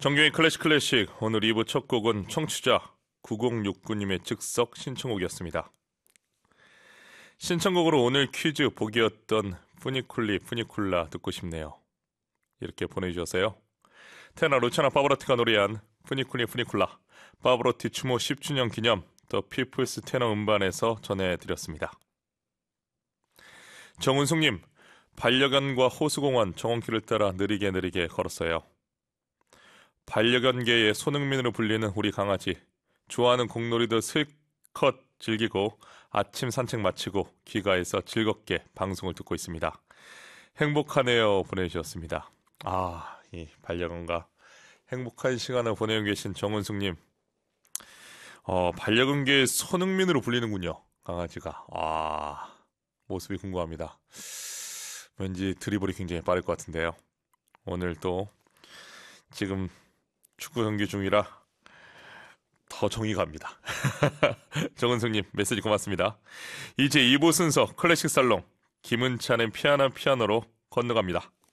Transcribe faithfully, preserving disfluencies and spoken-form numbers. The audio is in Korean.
정규의 클래식 클래식 오늘 이 부 첫 곡은 청취자 구공육구 님의 즉석 신청곡이었습니다. 신청곡으로 오늘 퀴즈 복이었던 푸니쿨리 푸니쿨라 듣고 싶네요. 이렇게 보내주셔서요. 테너 루치아노 파바로티가 노래한 푸니쿨리 푸니쿨라 파바로티 추모 십 주년 기념 더 피플스 테너 음반에서 전해드렸습니다. 정은숙님, 반려견과 호수공원 정원길을 따라 느리게 느리게 걸었어요. 반려견계의 손흥민으로 불리는 우리 강아지, 좋아하는 공놀이도 실컷 즐기고 아침 산책 마치고 귀가해서 즐겁게 방송을 듣고 있습니다. 행복하네요 보내주셨습니다. 아, 이 반려견과 행복한 시간을 보내고 계신 정은숙님, 어, 반려견계의 손흥민으로 불리는군요. 강아지가. 아, 모습이 궁금합니다. 왠지 드리블이 굉장히 빠를 것 같은데요. 오늘 또 지금 축구 경기 중이라 더 정이 갑니다. 정은숙님 메시지 고맙습니다. 이제 이 부 순서 클래식 살롱 김은찬의 피아노 피아노로 건너갑니다.